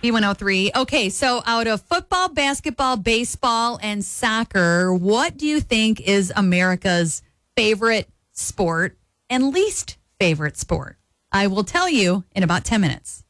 B103. Okay, so out of football, basketball, baseball, and soccer, what do you think is America's favorite sport and least favorite sport? I will tell you in about 10 minutes.